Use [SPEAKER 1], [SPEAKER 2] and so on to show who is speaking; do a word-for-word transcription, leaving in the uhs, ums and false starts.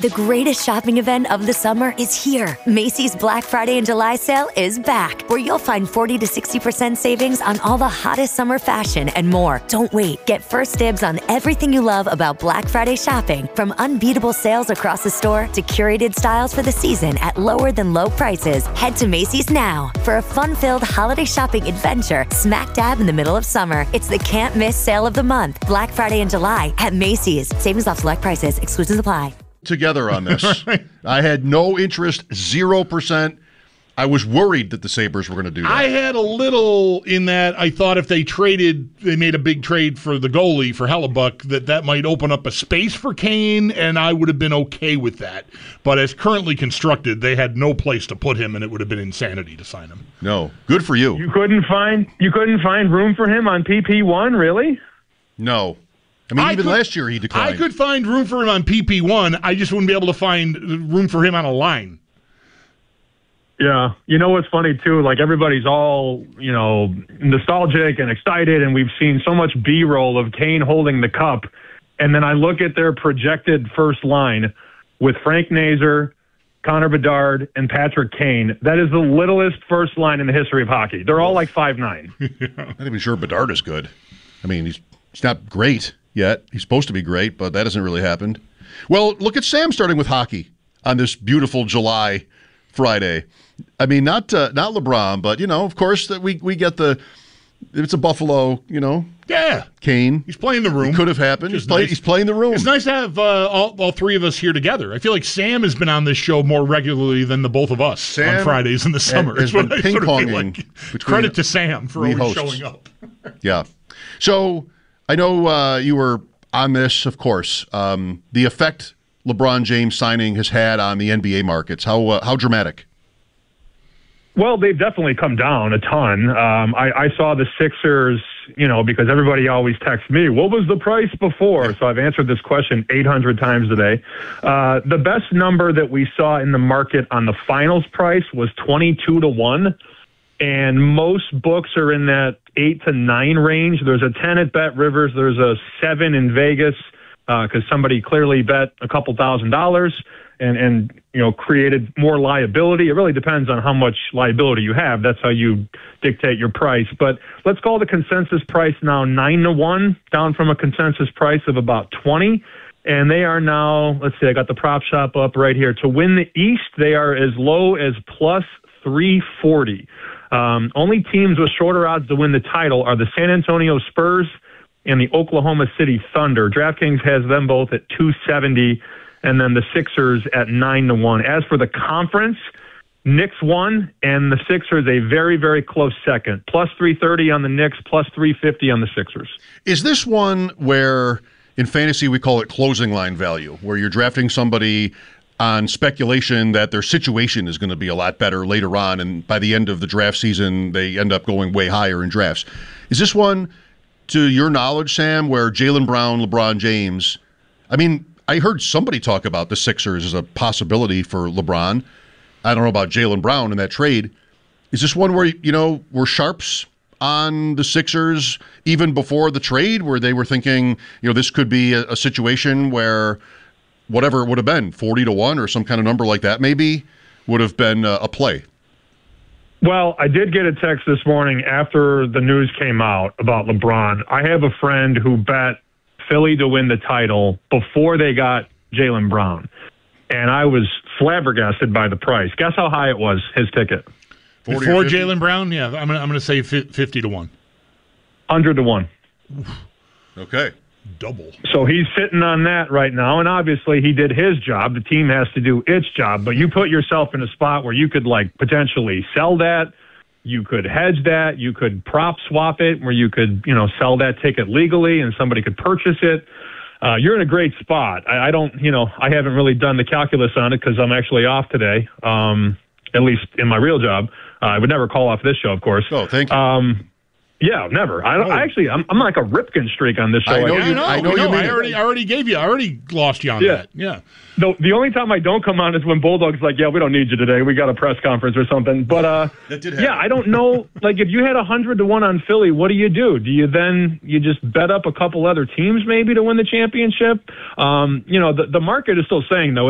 [SPEAKER 1] The greatest shopping event of the summer is here. Macy's Black Friday and July sale is back, where you'll find forty to sixty percent savings on all the hottest summer fashion and more. Don't wait. Get first dibs on everything you love about Black Friday shopping, from unbeatable sales across the store to curated styles for the season at lower than low prices. Head to Macy's now for a fun-filled holiday shopping adventure smack dab in the middle of summer. It's the can't-miss sale of the month, Black Friday and July at Macy's. Savings off select prices. Exclusions apply.
[SPEAKER 2] Together on this. I had no interest, zero percent. I was worried that the Sabres were going to do that.
[SPEAKER 3] I had a little in that I thought if they traded, they made a big trade for the goalie, for Hellebuck, that that might open up a space for Kane, and I would have been okay with that. But as currently constructed, they had no place to put him, and it would have been insanity to sign him.
[SPEAKER 2] No. Good for you.
[SPEAKER 4] You couldn't find you couldn't find room for him on P P one, really?
[SPEAKER 2] No. I mean,
[SPEAKER 3] I
[SPEAKER 2] even
[SPEAKER 3] could,
[SPEAKER 2] last year he declined.
[SPEAKER 3] I could find room for him on P P one. I just wouldn't be able to find room for him on a line.
[SPEAKER 4] Yeah. You know what's funny, too? Like, everybody's all, you know, nostalgic and excited, and we've seen so much B-roll of Kane holding the cup. And then I look at their projected first line with Frank Nazar, Connor Bedard, and Patrick Kane. That is the littlest first line in the history of hockey. They're all like five nine.
[SPEAKER 2] I'm not even sure Bedard is good. I mean, he's, he's not great yet. He's supposed to be great, but that hasn't really happened. Well, look at Sam starting with hockey on this beautiful July Friday. I mean, not uh, not LeBron, but, you know, of course, that we, we get the – it's a Buffalo, you know.
[SPEAKER 3] Yeah.
[SPEAKER 2] Kane.
[SPEAKER 3] He's playing the room.
[SPEAKER 2] It could have happened. He's, play,
[SPEAKER 3] nice.
[SPEAKER 2] he's playing the room.
[SPEAKER 3] It's nice to have uh, all, all three of us here together. I feel like Sam has been on this show more regularly than the both of us
[SPEAKER 2] Sam
[SPEAKER 3] on Fridays in the summer.
[SPEAKER 2] has been ping-ponging.
[SPEAKER 3] Like. Credit to Sam for always
[SPEAKER 2] hosts.
[SPEAKER 3] showing up.
[SPEAKER 2] Yeah. So I know uh, you were on this, of course. Um, the effect LeBron James signing has had on the N B A markets. How uh, how dramatic?
[SPEAKER 4] Well, they've definitely come down a ton. Um, I, I saw the Sixers, you know, because everybody always texts me, what was the price before? So I've answered this question eight hundred times today. Uh, the best number that we saw in the market on the finals price was twenty-two to one. And most books are in that eight to nine range. There's a ten at Bet Rivers. There's a seven in Vegas because uh, somebody clearly bet a couple thousand dollars and, and, you know, created more liability. It really depends on how much liability you have. That's how you dictate your price. But let's call the consensus price now nine to one, down from a consensus price of about twenty. And they are now, let's see, I got the prop shop up right here. To win the East, they are as low as plus three forty. Um, only teams with shorter odds to win the title are the San Antonio Spurs and the Oklahoma City Thunder. DraftKings has them both at two seventy, and then the Sixers at nine to one. As for the conference, Knicks won, and the Sixers a very, very close second. Plus three thirty on the Knicks, plus three fifty on the Sixers.
[SPEAKER 2] Is this one where, in fantasy, we call it closing line value, where you're drafting somebody on speculation that their situation is going to be a lot better later on, and by the end of the draft season, they end up going way higher in drafts? Is this one, to your knowledge, Sam, where Jaylen Brown, LeBron James, I mean, I heard somebody talk about the Sixers as a possibility for LeBron. I don't know about Jaylen Brown in that trade. Is this one where, you know, were sharps on the Sixers even before the trade, where they were thinking, you know, this could be a, a situation where whatever it would have been, forty to one or some kind of number like that maybe, would have been uh, a play?
[SPEAKER 4] Well, I did get a text this morning after the news came out about LeBron. I have a friend who bet Philly to win the title before they got Jaylen Brown, and I was flabbergasted by the price. Guess how high it was, his ticket?
[SPEAKER 3] Before Jaylen Brown? Yeah, I'm going I'm to say fifty to one.
[SPEAKER 4] one hundred to one.
[SPEAKER 2] Okay.
[SPEAKER 3] Double.
[SPEAKER 4] So he's sitting on that right now, and obviously he did his job. The team has to do its job, but you put yourself in a spot where you could, like, potentially sell that. You could hedge that. You could prop swap it, where you could, you know, sell that ticket legally and somebody could purchase it. Uh, you're in a great spot. I, I don't, you know, I haven't really done the calculus on it because I'm actually off today, um, at least in my real job. Uh, I would never call off this show, of course.
[SPEAKER 2] Oh, thank you.
[SPEAKER 4] Um, Yeah, never. I, don't,
[SPEAKER 3] oh.
[SPEAKER 4] I actually, I'm, I'm like a Ripken streak on this show.
[SPEAKER 2] I know
[SPEAKER 3] Yeah,
[SPEAKER 2] you.
[SPEAKER 3] I know.
[SPEAKER 2] I know
[SPEAKER 3] I,
[SPEAKER 2] you. Mean
[SPEAKER 3] I already, I already gave you. I already lost you on
[SPEAKER 4] Yeah.
[SPEAKER 3] that. Yeah.
[SPEAKER 4] The, the only time I don't come on is when Bulldog's like, yeah, we don't need you today. We got a press conference or something. But, uh,
[SPEAKER 2] that did happen.
[SPEAKER 4] yeah, I don't know. Like, if you had one hundred to one on Philly, what do you do? Do you then, you just bet up a couple other teams maybe to win the championship? Um, you know, the, the market is still saying, though,